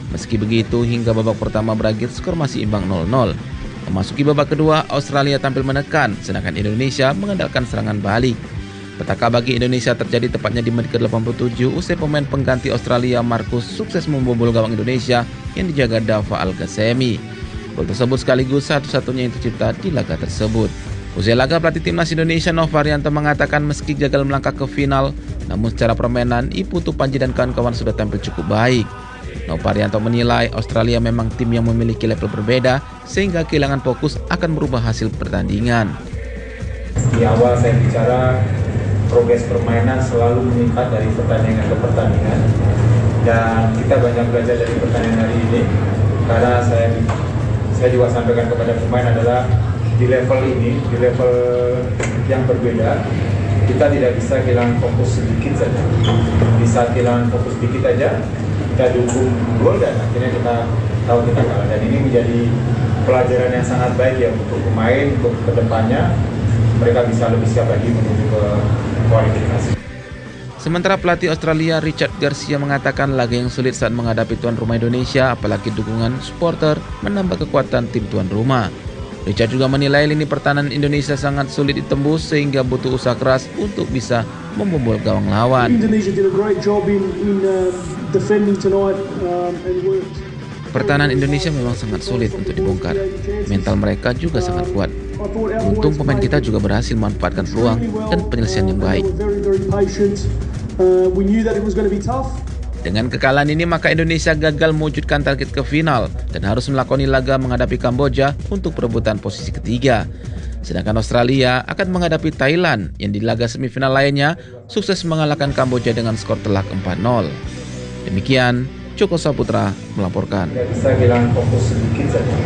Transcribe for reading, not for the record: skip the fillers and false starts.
Meski begitu, hingga babak pertama berakhir skor masih imbang 0-0. Memasuki babak kedua, Australia tampil menekan, sedangkan Indonesia mengandalkan serangan balik. Petaka bagi Indonesia terjadi tepatnya di menit ke-87 usai pemain pengganti Australia Marcus sukses membobol gawang Indonesia yang dijaga Dava Al-Ghassemi. Gol tersebut sekaligus satu-satunya yang tercipta di laga tersebut. Usai laga, pelatih timnas Indonesia Nofarianto mengatakan meski gagal melangkah ke final, namun secara permainan Iputu Panji dan kawan-kawan sudah tampil cukup baik. Nofarianto menilai Australia memang tim yang memiliki level berbeda sehingga kehilangan fokus akan merubah hasil pertandingan. Di awal saya bicara progres permainan selalu meningkat dari pertandingan ke pertandingan, dan kita banyak belajar dari pertandingan hari ini karena saya juga sampaikan kepada pemain adalah di level ini, di level yang berbeda, kita tidak bisa kehilangan fokus sedikit saja. Di saat kehilangan fokus sedikit aja, kita dukung gol dan akhirnya kita tahu kita kalah. Dan ini menjadi pelajaran yang sangat baik ya untuk pemain, untuk kedepannya mereka bisa lebih siap lagi menuju ke kualifikasi. Sementara pelatih Australia Richard Garcia mengatakan laga yang sulit saat menghadapi tuan rumah Indonesia, apalagi dukungan supporter, menambah kekuatan tim tuan rumah. Richard juga menilai lini pertahanan Indonesia sangat sulit ditembus sehingga butuh usaha keras untuk bisa membobol gawang lawan. Indonesia did a great job in defending tonight and worked. Pertahanan Indonesia memang sangat sulit untuk dibongkar. Mental mereka juga sangat kuat. Untung pemain kita juga berhasil memanfaatkan peluang dan penyelesaian yang baik. Dengan kekalahan ini, maka Indonesia gagal mewujudkan target ke final dan harus melakoni laga menghadapi Kamboja untuk perebutan posisi ketiga. Sedangkan Australia akan menghadapi Thailand yang di laga semifinal lainnya sukses mengalahkan Kamboja dengan skor telak 4-0. Demikian, Joko Saputra melaporkan. Tidak bisa kehilangan fokus sedikit saja.